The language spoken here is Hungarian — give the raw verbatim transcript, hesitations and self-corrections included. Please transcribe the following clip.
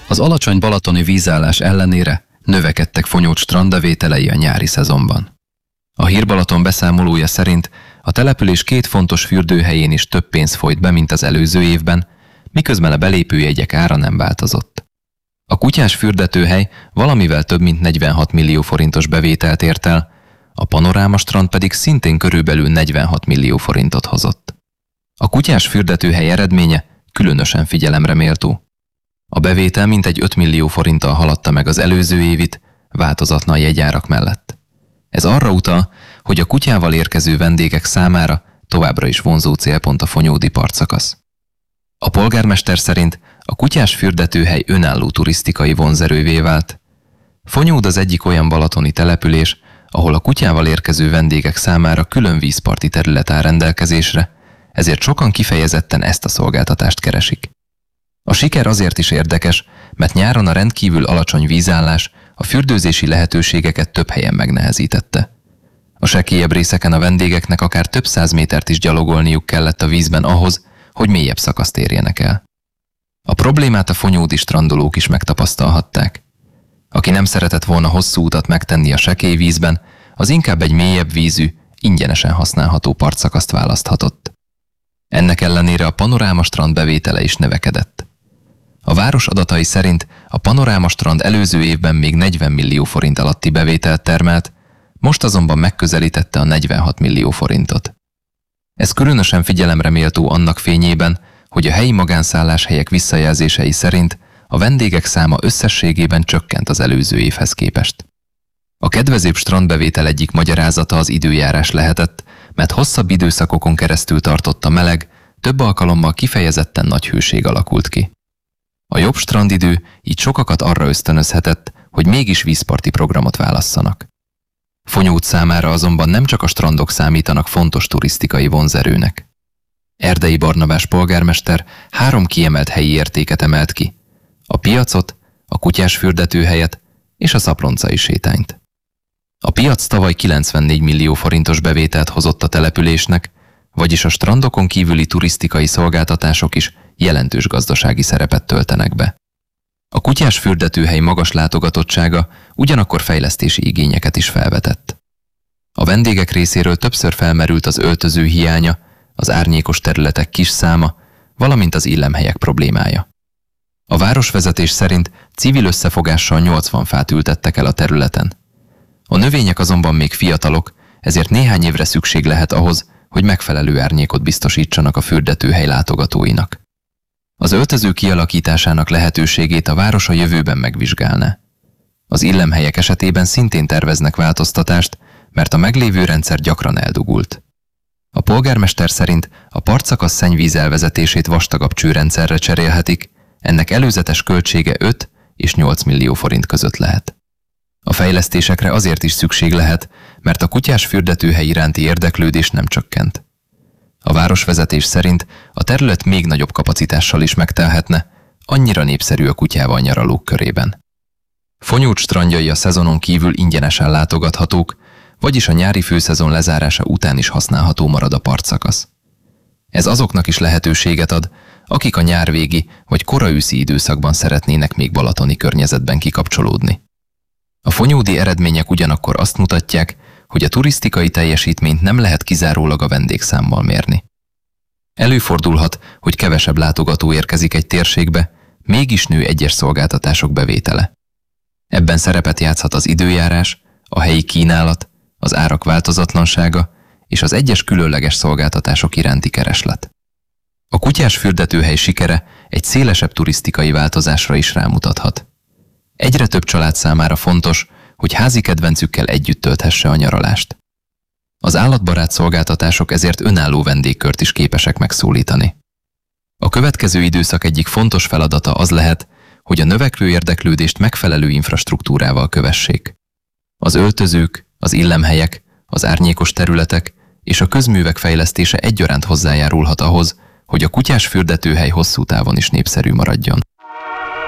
Az alacsony balatoni vízállás ellenére növekedtek Fonyód strandbevételei a nyári szezonban. A Hír Balaton beszámolója szerint a település két fontos fürdőhelyén is több pénz folyt be, mint az előző évben, miközben a belépőjegyek ára nem változott. A Kutyás fürdetőhely valamivel több mint negyvenhat millió forintos bevételt ért el, a Panoráma strand pedig szintén körülbelül negyvenhat millió forintot hozott. A Kutyás fürdetőhely eredménye különösen figyelemre méltó. A bevétel mintegy öt millió forinttal haladta meg az előző évit, változatlan jegyárak mellett. Ez arra utal, hogy a kutyával érkező vendégek számára továbbra is vonzó célpont a fonyódi partszakasz. A polgármester szerint a Kutyás fürdetőhely önálló turisztikai vonzerővé vált. Fonyód az egyik olyan balatoni település, ahol a kutyával érkező vendégek számára külön vízparti terület áll rendelkezésre, ezért sokan kifejezetten ezt a szolgáltatást keresik. A siker azért is érdekes, mert nyáron a rendkívül alacsony vízállás a fürdőzési lehetőségeket több helyen megnehezítette. A sekélyebb részeken a vendégeknek akár több száz métert is gyalogolniuk kellett a vízben ahhoz, hogy mélyebb szakaszt érjenek el. A problémát a fonyódi strandolók is megtapasztalhatták. Aki nem szeretett volna hosszú utat megtenni a sekély vízben, az inkább egy mélyebb vízű, ingyenesen használható partszakaszt választhatott. Ennek ellenére a Panoráma strand bevétele is növekedett. A város adatai szerint a Panoráma strand előző évben még negyven millió forint alatti bevételt termelt, most azonban megközelítette a negyvenhat millió forintot. Ez különösen figyelemre méltó annak fényében, hogy a helyi magánszálláshelyek visszajelzései szerint a vendégek száma összességében csökkent az előző évhez képest. A kedvezőbb strandbevétel egyik magyarázata az időjárás lehetett, mert hosszabb időszakokon keresztül tartott a meleg, több alkalommal kifejezetten nagy hőség alakult ki. A jobb strandidő így sokakat arra ösztönözhetett, hogy mégis vízparti programot válasszanak. Fonyód számára azonban nem csak a strandok számítanak fontos turisztikai vonzerőnek. Erdei Barnabás polgármester három kiemelt helyi értéket emelt ki: a piacot, a Kutyás fürdetőhelyet és a Szaploncai sétányt. A piac tavaly kilencvennégy millió forintos bevételt hozott a településnek, vagyis a strandokon kívüli turisztikai szolgáltatások is jelentős gazdasági szerepet töltenek be. A Kutyás fürdetőhely magas látogatottsága ugyanakkor fejlesztési igényeket is felvetett. A vendégek részéről többször felmerült az öltöző hiánya, az árnyékos területek kis száma, valamint az illemhelyek problémája. A városvezetés szerint civil összefogással nyolcvan fát ültettek el a területen. A növények azonban még fiatalok, ezért néhány évre szükség lehet ahhoz, hogy megfelelő árnyékot biztosítsanak a fürdetőhely látogatóinak. Az öltöző kialakításának lehetőségét a város a jövőben megvizsgálná. Az illemhelyek esetében szintén terveznek változtatást, mert a meglévő rendszer gyakran eldugult. A polgármester szerint a partszakasz szennyvíz elvezetését vastagabb csőrendszerre cserélhetik, ennek előzetes költsége öt és nyolc millió forint között lehet. A fejlesztésekre azért is szükség lehet, mert a Kutyás fürdetőhely iránti érdeklődés nem csökkent. A városvezetés szerint a terület még nagyobb kapacitással is megtelhetne, annyira népszerű a kutyával nyaralók körében. Fonyód strandjai a szezonon kívül ingyenesen látogathatók, vagyis a nyári főszezon lezárása után is használható marad a partszakasz. Ez azoknak is lehetőséget ad, akik a nyárvégi vagy koraőszi időszakban szeretnének még balatoni környezetben kikapcsolódni. A fonyódi eredmények ugyanakkor azt mutatják, hogy a turisztikai teljesítményt nem lehet kizárólag a vendégszámmal mérni. Előfordulhat, hogy kevesebb látogató érkezik egy térségbe, mégis nő egyes szolgáltatások bevétele. Ebben szerepet játszhat az időjárás, a helyi kínálat, az árak változatlansága és az egyes különleges szolgáltatások iránti kereslet. A Kutyás fürdetőhely sikere egy szélesebb turisztikai változásra is rámutathat. Egyre több család számára fontos, hogy házi kedvencükkel együtt tölthesse a nyaralást. Az állatbarát szolgáltatások ezért önálló vendégkört is képesek megszólítani. A következő időszak egyik fontos feladata az lehet, hogy a növekvő érdeklődést megfelelő infrastruktúrával kövessék. Az öltözők, az illemhelyek, az árnyékos területek és a közművek fejlesztése egyaránt hozzájárulhat ahhoz, hogy a Kutyás fürdetőhely hosszú távon is népszerű maradjon.